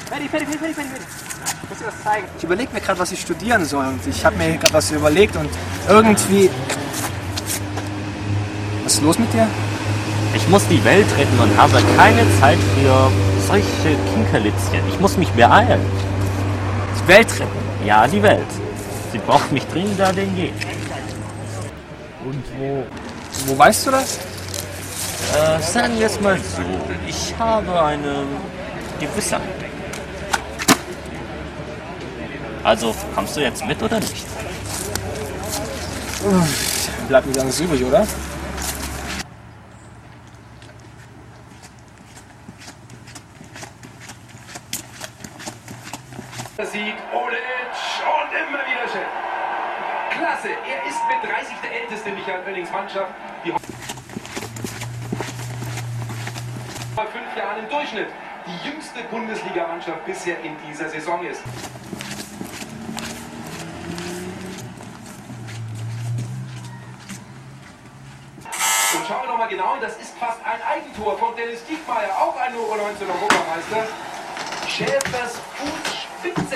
Ich überlege mir gerade, was ich studieren soll. Und ich habe mir gerade was überlegt und irgendwie... Was ist los mit dir? Ich muss die Welt retten und habe keine Zeit für solche Kinkerlitzchen. Ich muss mich beeilen. Die Welt retten? Ja, die Welt. Sie braucht mich dringender denn je. Und wo weißt du das? Sagen wir es mal so. Ich habe eine Gewissheit. Also, kommst du jetzt mit oder nicht? Bleibt mir ganz übrig, oder? Sieht Olic und immer wieder Chef. Klasse, er ist mit 30 der älteste Michael Oellings Mannschaft, die vor 5 Jahren im Durchschnitt die jüngste Bundesligamannschaft bisher in dieser Saison ist. Und schauen wir nochmal genau, das ist fast ein Eigentor von Dennis Diekmeyer, auch ein U19 Europameister. Schäfers Fußspitze.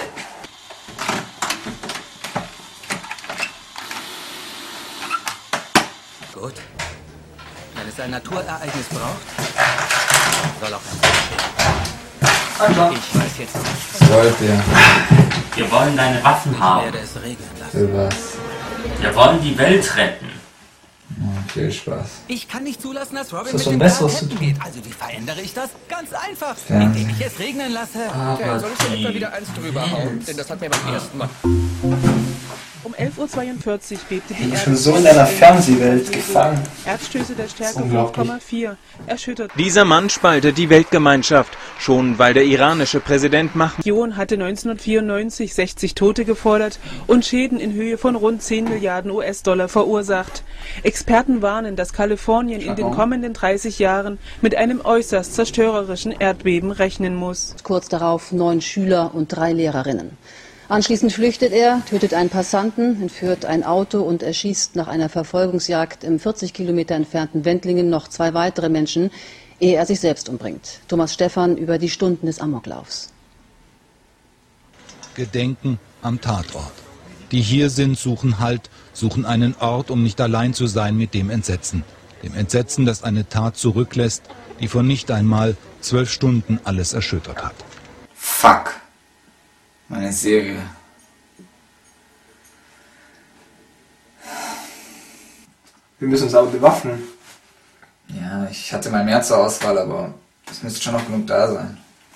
Gut. Wenn es ein Naturereignis braucht, soll auch ein Mensch. Ich weiß jetzt nicht. Was wollt ihr? Wir wollen deine Waffen Ich haben. werde es regnen lassen. Für was? Wir wollen die Welt retten. Viel Spaß. Ich kann nicht zulassen, dass Robin Ist das mit so ein dem besseres Garten zu tun? geht. Also wie verändere ich das? Ganz einfach. Fernsehen. Indem ich es regnen lasse. Aber Soll ich dir etwa wieder eins drüber hauen? Denn das hat mir beim ersten Mal. Um 11:42 Uhr bebte die Ich bin Erde. schon so in deiner Fernsehwelt gefangen. Erdstöße der Stärke unglaublich. 5,4 erschüttert. Dieser Mann spaltet die Weltgemeinschaft, schon weil der iranische Präsident Mahmoud Region hatte 1994 60 Tote gefordert und Schäden in Höhe von rund 10 Milliarden US-Dollar verursacht. Experten warnen, dass Kalifornien in den kommenden 30 Jahren mit einem äußerst zerstörerischen Erdbeben rechnen muss. Kurz darauf 9 Schüler und 3 Lehrerinnen. Anschließend flüchtet er, tötet einen Passanten, entführt ein Auto und erschießt nach einer Verfolgungsjagd im 40 Kilometer entfernten Wendlingen noch 2 weitere Menschen, ehe er sich selbst umbringt. Thomas Stephan über die Stunden des Amoklaufs. Gedenken am Tatort. Die hier sind, suchen Halt, suchen einen Ort, um nicht allein zu sein mit dem Entsetzen. Dem Entsetzen, das eine Tat zurücklässt, die vor nicht einmal 12 Stunden alles erschüttert hat. Fuck. Meine Serie. Wir müssen uns aber bewaffnen. Ja, ich hatte mal mehr zur Auswahl, aber es müsste schon noch genug da sein.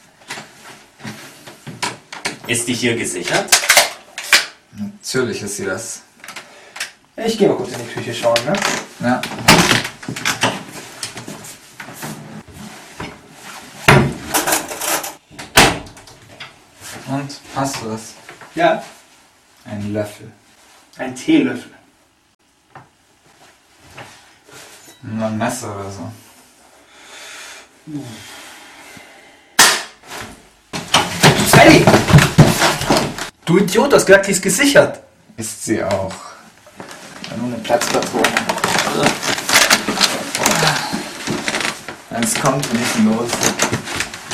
Ist die hier gesichert? Natürlich ist sie das. Ich gehe mal kurz in die Küche schauen, ne? Ja. Und, hast du das? Ja. Ein Löffel. Ein Teelöffel. Nur ein Messer oder so. Freddy! Du Idiot, du hast gesagt, die ist gesichert. Ist sie auch. Ja, nur eine Platzpatrone. Wenn es kommt, bin ich los.